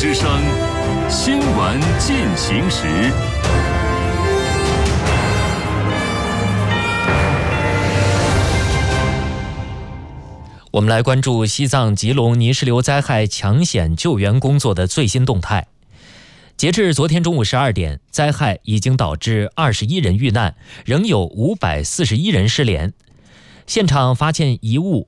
之声新闻进行时。 我们来关注西藏吉隆泥石流灾害抢险救援工作的最新动态。截至昨天中午12点，灾害已经导致21人遇难，仍有541人失联。现场发现遗物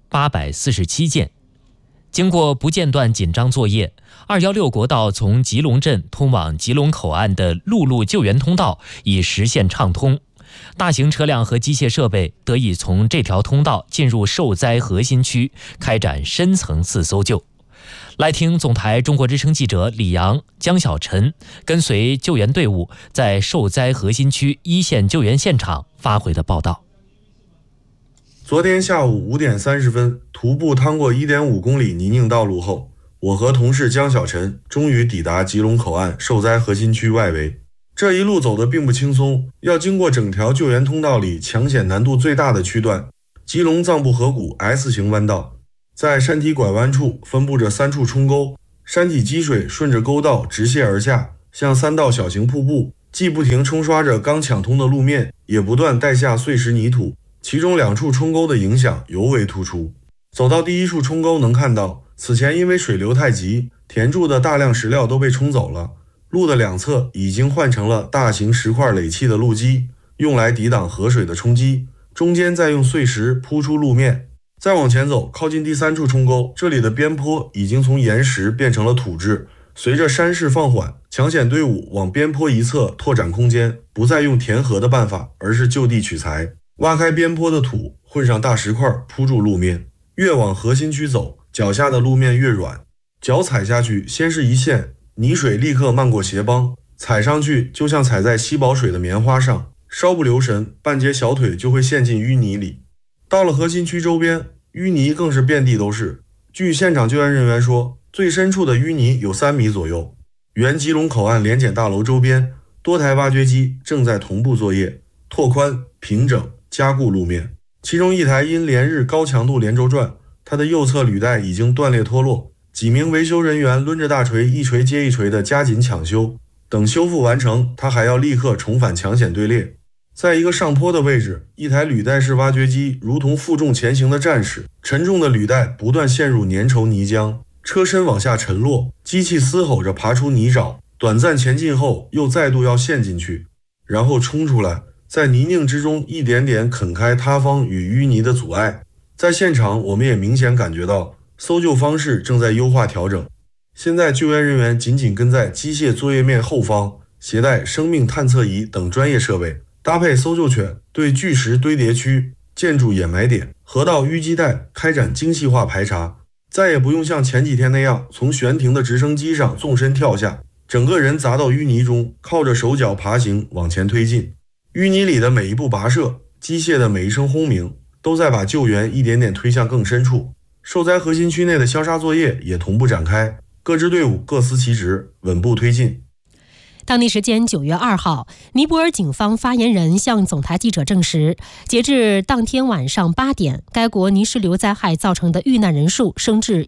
847件。经过不间断紧张作业，216国道从吉隆镇通往吉隆口岸的陆路救援通道已实现畅通。大型车辆和机械设备得以从这条通道进入受灾核心区，开展深层次搜救。来听总台中国之声记者李阳、江小晨跟随救援队伍在受灾核心区一线救援现场发回的报道。 昨天下午5点30分，徒步趟过 1.5 公里泥泞道路后，我和同事江小晨终于抵达吉隆口岸受灾核心区外围。这一路走得并不轻松，要经过整条救援通道里抢险难度最大的区段——吉隆藏布河谷 S 型弯道。在山体拐弯处分布着3处冲沟，山体积水顺着沟道直泻而下，像3道小型瀑布，既不停冲刷着刚抢通的路面，也不断带下碎石泥土。其中2处冲沟的影响尤为突出。走到第1处冲沟，能看到此前因为水流太急，填筑的大量石料都被冲走了，路的2侧已经换成了大型石块垒砌的路基，用来抵挡河水的冲击，中间再用碎石铺出路面。再往前走，靠近第3处冲沟，这里的边坡已经从岩石变成了土质。随着山势放缓，抢险队伍往边坡一侧拓展空间，不再用填河的办法，而是就地取材，挖开边坡的土，混上大石块铺住路面。越往核心区走，脚下的路面越软，脚踩下去先是一陷，泥水立刻漫过鞋帮，踩上去就像踩在吸饱水的棉花上，稍不留神，半截小腿就会陷进淤泥里。到了核心区周边，淤泥更是遍地都是。据现场救援人员说，最深处的淤泥有3米左右。原吉隆口岸联检大楼周边，多台挖掘机正在同步作业，拓宽、平整、加固路面。其中一台因连日高强度连轴转，它的右侧履带已经断裂脱落，几名维修人员抡着大锤一锤接一锤的加紧抢修。等修复完成，它还要立刻重返抢险队列。在一个上坡的位置，一台履带式挖掘机如同负重前行的战士，沉重的履带不断陷入粘稠泥浆，车身往下沉落，机器嘶吼着爬出泥沼，短暂前进后又再度要陷进去，然后冲出来，在泥泞之中一点点啃开塌方与淤泥的阻碍。在现场，我们也明显感觉到搜救方式正在优化调整。现在救援人员紧紧跟在机械作业面后方，携带生命探测仪等专业设备，搭配搜救犬，对巨石堆叠区、建筑掩埋点、河道淤积带开展精细化排查。再也不用像前几天那样从悬停的直升机上纵身跳下，整个人砸到淤泥中，靠着手脚爬行往前推进。淤泥里的每一步跋涉，机械的每一声轰鸣，都在把救援一点点推向更深处。受灾核心区内的消杀作业也同步展开，各支队伍各司其职，稳步推进。 当地时间9月2号，尼泊尔警方发言人向总台记者证实，截至当天晚上8点，该国泥石流灾害造成的遇难人数升至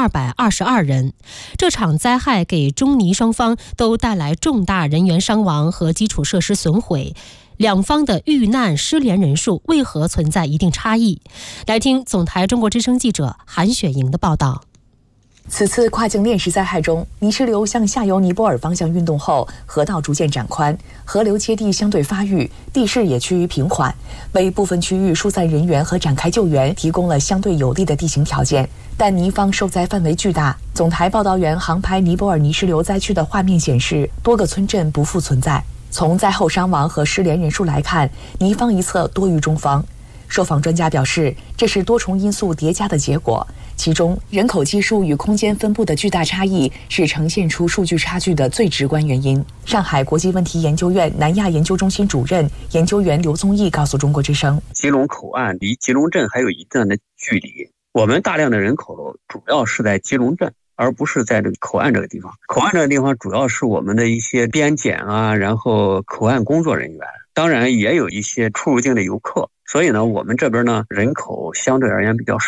1222人。这场灾害给中尼双方都带来重大人员伤亡和基础设施损毁。两方的遇难失联人数为何存在一定差异？来听总台中国之声记者韩雪莹的报道。 此次跨境链石灾害中，泥石流向下游尼泊尔方向运动后，河道逐渐展宽，河流切地相对发育，地势也趋于平缓，为部分区域疏散人员和展开救援提供了相对有利的地形条件。但尼方受灾范围巨大，总台报道员航拍尼泊尔泥石流灾区的画面显示，多个村镇不复存在。从灾后伤亡和失联人数来看，尼方一侧多于中方。受访专家表示，这是多重因素叠加的结果，其中人口基数与空间分布的巨大差异是呈现出数据差距的最直观原因。上海国际问题研究院南亚研究中心主任研究员刘宗义告诉中国之声， 吉隆口岸离吉隆镇还有一段的距离，我们大量的人口主要是在吉隆镇，而不是在这个口岸这个地方。口岸这个地方主要是我们的一些边检啊，然后口岸工作人员，当然也有一些出入境的游客。所以呢，我们这边呢人口相对而言比较少。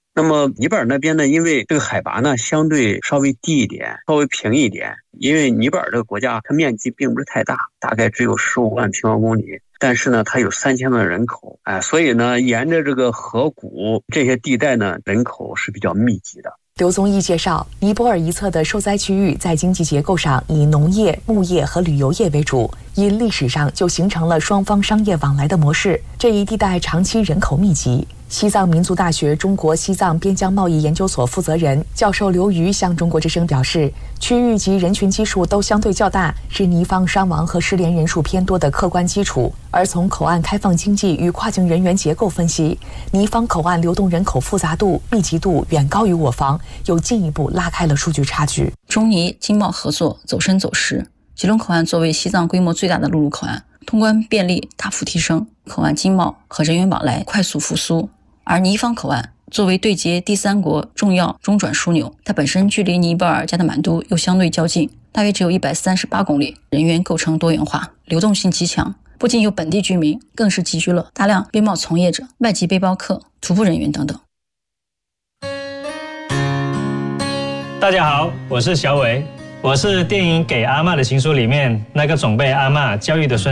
那么尼泊尔那边呢，因为这个海拔呢相对稍微低一点，稍微平一点，因为尼泊尔这个国家它面积并不是太大，大概只有15万平方公里，但是呢它有3000万人口，所以呢沿着这个河谷这些地带呢人口是比较密集的。 刘宗义介绍，尼泊尔一侧的受灾区域在经济结构上以农业、牧业和旅游业为主，因历史上就形成了双方商业往来的模式。这一地带长期人口密集。西藏民族大学中国西藏边疆贸易研究所负责人教授刘瑜向中国之声表示，区域及人群基数都相对较大，是尼方伤亡和失联人数偏多的客观基础。而从口岸开放经济与跨境人员结构分析，尼方口岸流动人口复杂度、密集度远高于我方，又进一步拉开了数据差距。 中尼经贸合作走深走实，吉隆口岸作为西藏规模最大的陆路口岸，通关便利大幅提升，口岸经贸和人员往来快速复苏。而尼方口岸作为对接第三国重要中转枢纽，它本身距离尼泊尔加德满都又相对较近，大约只有138公里，人员构成多元化，流动性极强，不仅有本地居民，更是集聚了大量边贸从业者、外籍背包客、徒步人员等等。 大家好，我是小伟，我是电影《给阿嬷的情书》里面那个总被阿嬷教育的孙